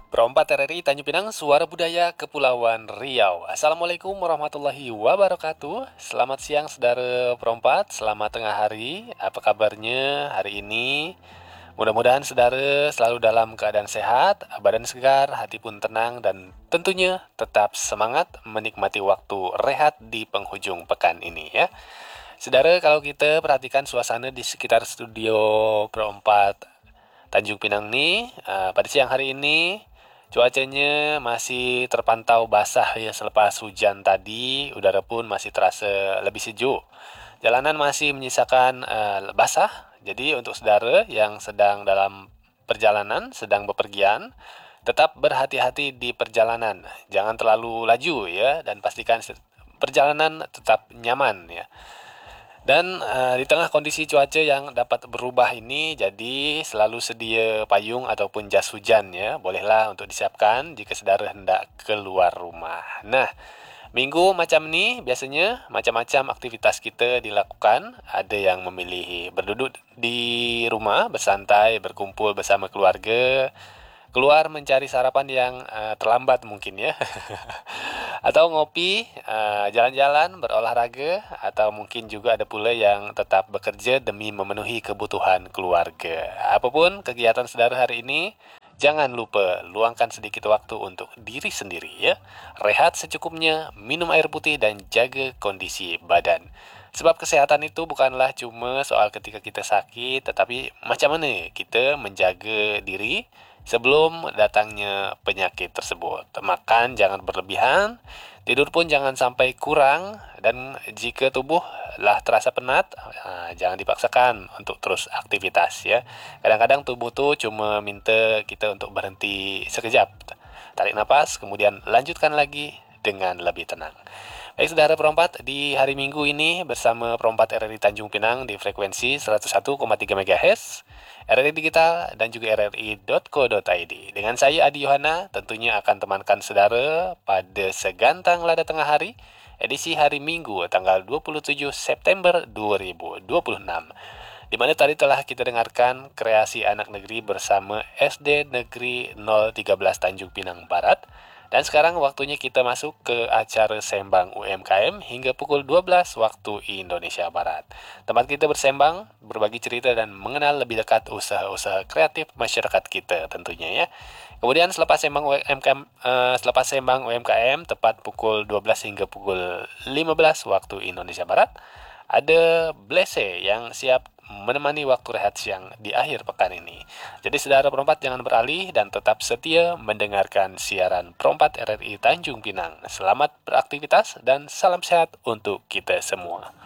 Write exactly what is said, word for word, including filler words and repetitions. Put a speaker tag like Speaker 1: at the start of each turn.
Speaker 1: Perompat R R I Tanjung Pinang, Suara Budaya Kepulauan Riau. Assalamualaikum warahmatullahi wabarakatuh. Selamat siang saudara perompat, selamat tengah hari. Apa kabarnya hari ini? Mudah-mudahan saudara selalu dalam keadaan sehat, badan segar, hati pun tenang, dan tentunya tetap semangat menikmati waktu rehat di penghujung pekan ini ya. Saudara, kalau kita perhatikan suasana di sekitar studio perompat Tanjung Pinang nih, uh, pada siang hari ini cuacanya masih terpantau basah ya selepas hujan tadi, udara pun masih terasa lebih sejuk. Jalanan masih menyisakan uh, basah, jadi untuk saudara yang sedang dalam perjalanan, sedang bepergian, tetap berhati-hati di perjalanan. Jangan terlalu laju ya, dan pastikan perjalanan tetap nyaman ya. Dan uh, di tengah kondisi cuaca yang dapat berubah ini, jadi selalu sedia payung ataupun jas hujan ya. Bolehlah untuk disiapkan jika saudara hendak keluar rumah. Nah, minggu macam ni biasanya macam-macam aktivitas kita dilakukan. Ada yang memilih berduduk di rumah, bersantai, berkumpul bersama keluarga, keluar mencari sarapan yang uh, terlambat mungkin ya. Atau ngopi, uh, jalan-jalan, berolahraga, atau mungkin juga ada pula yang tetap bekerja demi memenuhi kebutuhan keluarga. Apapun kegiatan saudara hari ini, jangan lupa luangkan sedikit waktu untuk diri sendiri ya. Rehat secukupnya, minum air putih dan jaga kondisi badan. Sebab kesehatan itu bukanlah cuma soal ketika kita sakit, tetapi macam mana kita menjaga diri sebelum datangnya penyakit tersebut. Makan jangan berlebihan, tidur pun jangan sampai kurang, dan jika tubuh lah terasa penat, jangan dipaksakan untuk terus aktivitas ya. Kadang-kadang tubuh tuh cuma minta kita untuk berhenti sekejap. Tarik nafas, kemudian lanjutkan lagi dengan lebih tenang. Baik saudara perompat, di hari Minggu ini bersama perompat R R I Tanjung Pinang di frekuensi seratus satu koma tiga megahertz, R R I Digital, dan juga R R I dot co dot i d. Dengan saya Adi Yohana, tentunya akan temankan saudara pada segantang lada tengah hari, edisi hari Minggu tanggal dua puluh tujuh September dua ribu dua puluh enam. Di mana tadi telah kita dengarkan kreasi anak negeri bersama S D Negeri nol tiga belas Tanjung Pinang Barat. Dan sekarang waktunya kita masuk ke acara Sembang U M K M hingga pukul dua belas waktu Indonesia Barat. Tempat kita bersembang, berbagi cerita dan mengenal lebih dekat usaha-usaha kreatif masyarakat kita tentunya ya. Kemudian selepas Sembang U M K M, uh, selepas Sembang U M K M tepat pukul dua belas hingga pukul lima belas waktu Indonesia Barat, ada Blese yang siap menemani waktu rehat siang di akhir pekan ini. Jadi saudara perompat jangan beralih dan tetap setia mendengarkan siaran perompat R R I Tanjung Pinang. Selamat beraktivitas dan salam sehat untuk kita semua.